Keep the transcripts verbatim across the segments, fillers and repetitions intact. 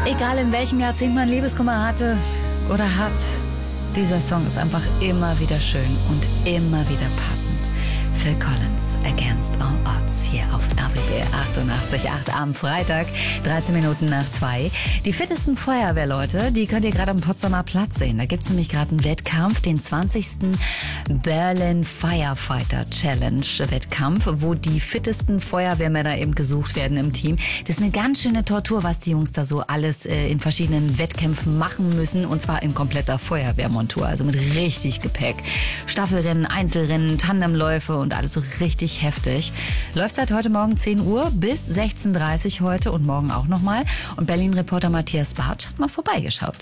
Egal in welchem Jahrzehnt man Liebeskummer hatte oder hat, dieser Song ist einfach immer wieder schön und immer wieder passend. Phil Collins, Against All Odds, hier auf R B B achtundachtzig Komma acht am Freitag, dreizehn Minuten nach zwei. Die fittesten Feuerwehrleute, die könnt ihr gerade am Potsdamer Platz sehen. Da gibt es nämlich gerade einen Wettkampf, den zwanzigsten Berlin Firefighter Challenge Wettkampf, wo die fittesten Feuerwehrmänner eben gesucht werden im Team. Das ist eine ganz schöne Tortur, was die Jungs da so alles äh, in verschiedenen Wettkämpfen machen müssen, und zwar in kompletter Feuerwehrmontur, also mit richtig Gepäck. Staffelrennen, Einzelrennen, Tandemläufe und alles so richtig heftig. Läuft seit heute Morgen zehn Uhr bis sechzehn Uhr dreißig heute und morgen auch nochmal. Und Berlin-Reporter Matthias Bartsch hat mal vorbeigeschaut.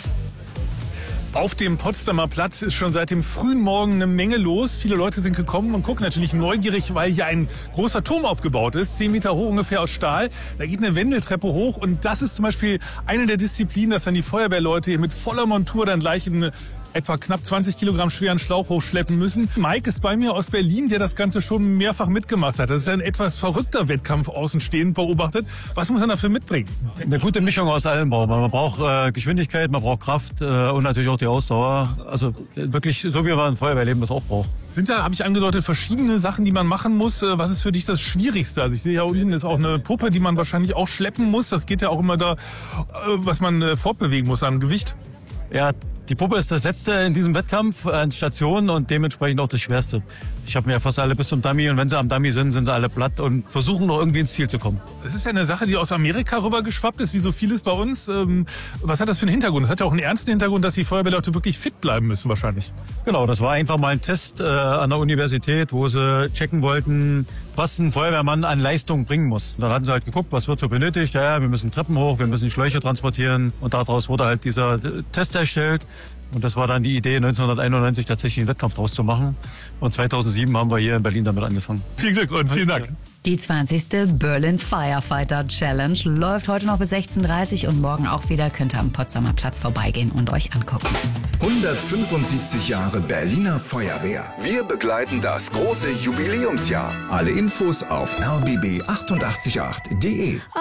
Auf dem Potsdamer Platz ist schon seit dem frühen Morgen eine Menge los. Viele Leute sind gekommen und gucken natürlich neugierig, weil hier ein großer Turm aufgebaut ist, zehn Meter hoch ungefähr aus Stahl. Da geht eine Wendeltreppe hoch und das ist zum Beispiel eine der Disziplinen, dass dann die Feuerwehrleute hier mit voller Montur dann gleich in etwa knapp zwanzig Kilogramm schweren Schlauch hochschleppen müssen. Mike ist bei mir aus Berlin, der das Ganze schon mehrfach mitgemacht hat. Das ist ein etwas verrückter Wettkampf außenstehend beobachtet. Was muss man dafür mitbringen? Eine gute Mischung aus allem braucht man. Man braucht äh, Geschwindigkeit, man braucht Kraft äh, und natürlich auch die Ausdauer. Also wirklich so, wie man im Feuerwehrleben das auch braucht. Sind da, habe ich angedeutet, verschiedene Sachen, die man machen muss. Was ist für dich das Schwierigste? Also ich sehe ja unten ist auch eine Puppe, die man wahrscheinlich auch schleppen muss. Das geht ja auch immer da, was man fortbewegen muss an Gewicht. Ja, die Puppe ist das Letzte in diesem Wettkampf an Stationen und dementsprechend auch das Schwerste. Ich habe mir ja fast alle bis zum Dummy und wenn sie am Dummy sind, sind sie alle platt und versuchen noch irgendwie ins Ziel zu kommen. Das ist ja eine Sache, die aus Amerika rübergeschwappt ist, wie so vieles bei uns. Was hat das für einen Hintergrund? Das hat ja auch einen ernsten Hintergrund, dass die Feuerwehrleute wirklich fit bleiben müssen wahrscheinlich. Genau, das war einfach mal ein Test äh, an der Universität, wo sie checken wollten, was ein Feuerwehrmann an Leistung bringen muss. Und dann hatten sie halt geguckt, was wird so benötigt. Ja, ja, wir müssen Treppen hoch, wir müssen Schläuche transportieren und daraus wurde halt dieser Test erstellt. Und das war dann die Idee, neunzehnhunderteinundneunzig tatsächlich einen Wettkampf draus zu machen. Und zweitausendsieben haben wir hier in Berlin damit angefangen. Viel Glück und vielen Dank. Die zwanzigste Berlin Firefighter Challenge läuft heute noch bis sechzehn Uhr dreißig und morgen auch wieder. Könnt ihr am Potsdamer Platz vorbeigehen und euch angucken. hundertfünfundsiebzig Jahre Berliner Feuerwehr. Wir begleiten das große Jubiläumsjahr. Alle Infos auf r b b achtundachtzig Komma acht punkt de.